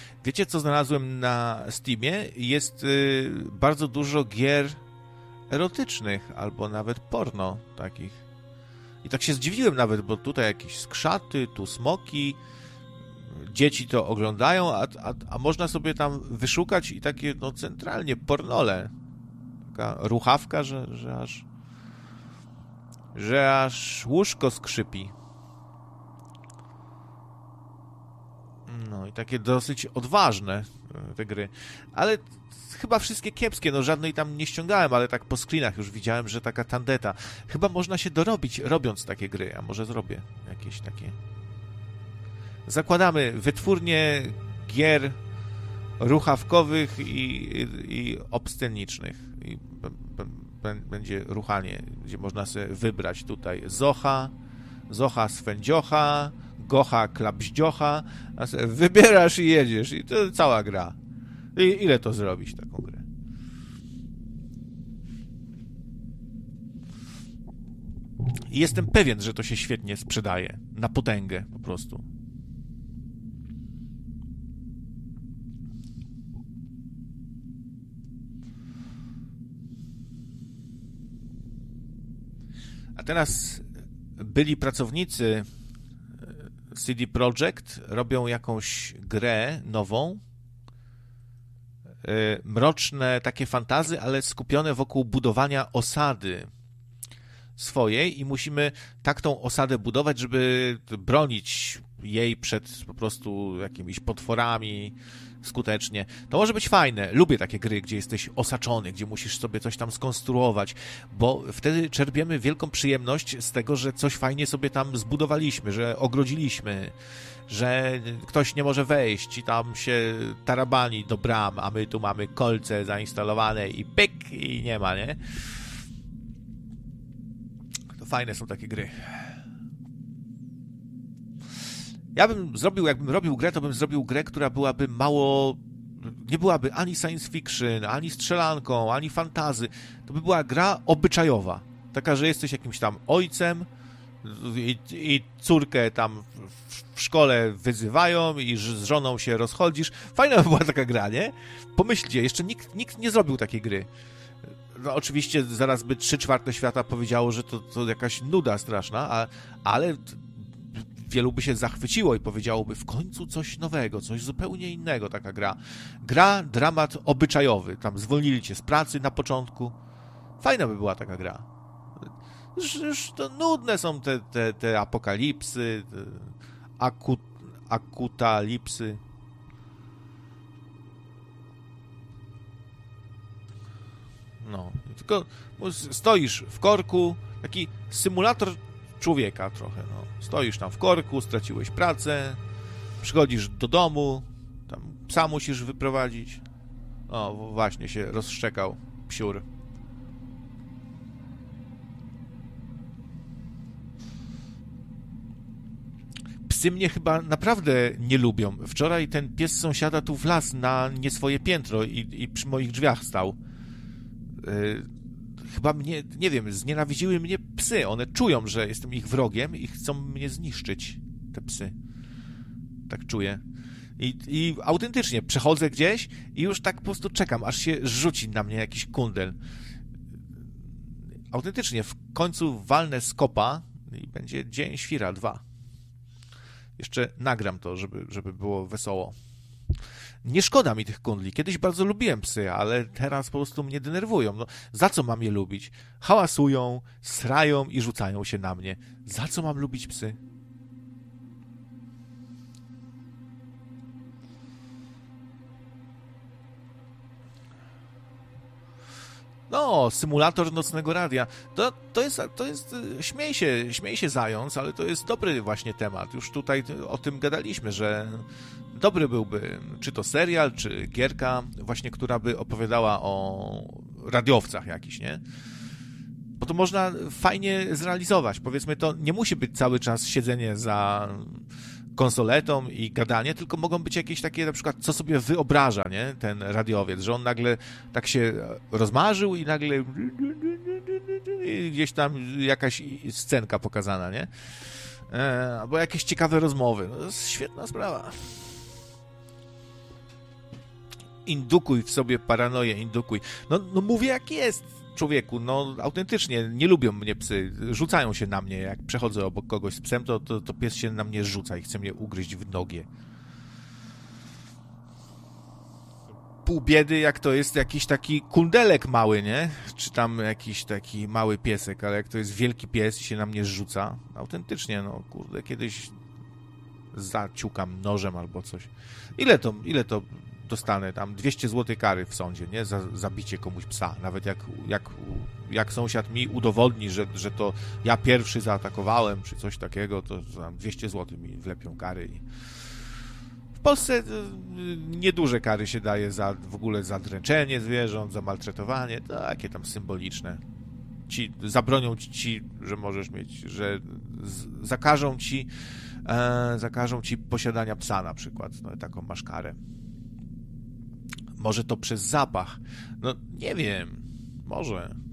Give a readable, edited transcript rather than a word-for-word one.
Wiecie, co znalazłem na Steamie? Jest bardzo dużo gier erotycznych, albo nawet porno takich. I tak się zdziwiłem nawet, bo tutaj jakieś skrzaty, tu smoki, dzieci to oglądają, a można sobie tam wyszukać i takie, no centralnie, pornole. Taka ruchawka, że aż łóżko skrzypi. No i takie dosyć odważne te gry. Ale chyba wszystkie kiepskie, no żadnej tam nie ściągałem, ale tak po screenach już widziałem, że taka tandeta. Chyba można się dorobić, robiąc takie gry, a może zrobię jakieś takie. Zakładamy wytwórnię gier ruchawkowych i obscenicznych. I będzie ruchanie, gdzie można sobie wybrać tutaj Zocha swędziocha, Gocha klapździocha, a sobie wybierasz i jedziesz. I to cała gra. I ile to zrobić, taką grę? I jestem pewien, że to się świetnie sprzedaje. Na potęgę po prostu. A teraz byli pracownicy CD Projekt robią jakąś grę nową, mroczne takie fantazy, ale skupione wokół budowania osady swojej i musimy tak tą osadę budować, żeby bronić jej przed po prostu jakimiś potworami skutecznie. To może być fajne. Lubię takie gry, gdzie jesteś osaczony, gdzie musisz sobie coś tam skonstruować, bo wtedy czerpiemy wielką przyjemność z tego, że coś fajnie sobie tam zbudowaliśmy, że ogrodziliśmy, że ktoś nie może wejść i tam się tarabani do bram, a my tu mamy kolce zainstalowane i pyk, i nie ma, nie? To fajne są takie gry. Ja bym zrobił, jakbym robił grę, to bym zrobił grę, która byłaby mało... Nie byłaby ani science fiction, ani strzelanką, ani fantazy. To by była gra obyczajowa. Taka, że jesteś jakimś tam ojcem i córkę tam w szkole wyzywają i z żoną się rozchodzisz. Fajna by była taka gra, nie? Pomyślcie, jeszcze nikt nie zrobił takiej gry. No oczywiście zaraz by 3/4 świata powiedziało, że to jakaś nuda straszna, ale wielu by się zachwyciło i powiedziałoby w końcu coś nowego, coś zupełnie innego, taka gra. Gra, dramat obyczajowy. Tam zwolnili cię z pracy na początku. Fajna by była taka gra. Już to nudne są te apokalipsy, akutalipsy. No, tylko stoisz w korku, taki symulator człowieka trochę, no. Stoisz tam w korku, straciłeś pracę, przychodzisz do domu, tam psa musisz wyprowadzić. O, właśnie się rozszczekał psiur. Psy mnie chyba naprawdę nie lubią. Wczoraj ten pies sąsiada tu wlazł na nie swoje piętro i przy moich drzwiach stał. Chyba mnie, nie wiem, znienawidziły mnie psy. One czują, że jestem ich wrogiem i chcą mnie zniszczyć, te psy. Tak czuję. I autentycznie przechodzę gdzieś i już tak po prostu czekam, aż się rzuci na mnie jakiś kundel. Autentycznie, w końcu walnę z kopa i będzie Dzień Świra 2. Jeszcze nagram to, żeby było wesoło. Nie szkoda mi tych kundli. Kiedyś bardzo lubiłem psy, ale teraz po prostu mnie denerwują. No, za co mam je lubić? Hałasują, srają i rzucają się na mnie. Za co mam lubić psy? No, symulator nocnego radia. To jest śmiej się zając, ale to jest dobry właśnie temat. Już tutaj o tym gadaliśmy, że dobry byłby, czy to serial, czy gierka właśnie, która by opowiadała o radiowcach jakiś, nie? Bo to można fajnie zrealizować. Powiedzmy, to nie musi być cały czas siedzenie za konsoletą i gadanie, tylko mogą być jakieś takie, na przykład, co sobie wyobraża, nie? Ten radiowiec, że on nagle tak się rozmarzył i nagle i gdzieś tam jakaś scenka pokazana, nie? Albo jakieś ciekawe rozmowy. No, to jest świetna sprawa. Indukuj w sobie paranoję, indukuj. No mówię jak jest, człowieku, no autentycznie, nie lubią mnie psy, rzucają się na mnie, jak przechodzę obok kogoś z psem, to pies się na mnie rzuca i chce mnie ugryźć w nogę. Pół biedy, jak to jest jakiś taki kundelek mały, nie? Czy tam jakiś taki mały piesek, ale jak to jest wielki pies i się na mnie rzuca, autentycznie, no kurde, kiedyś zaciukam nożem albo coś. Ile to dostanę? Tam 200 zł kary w sądzie, nie? Za zabicie komuś psa. Nawet jak sąsiad mi udowodni, że to ja pierwszy zaatakowałem, czy coś takiego, to tam 200 zł mi wlepią kary. W Polsce nieduże kary się daje w ogóle za dręczenie zwierząt, za maltretowanie, takie tam symboliczne. Zabronią ci, że możesz mieć, że zakażą ci posiadania psa na przykład, no taką masz karę. Może to przez zapach, no nie wiem, może.